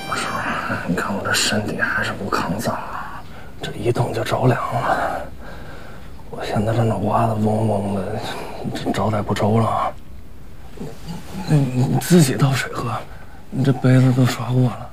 不是，你看我这身体还是不抗造，这一动就着凉了。我现在这脑瓜子嗡嗡的，这招待不周了。你自己倒水喝，你这杯子都刷过了。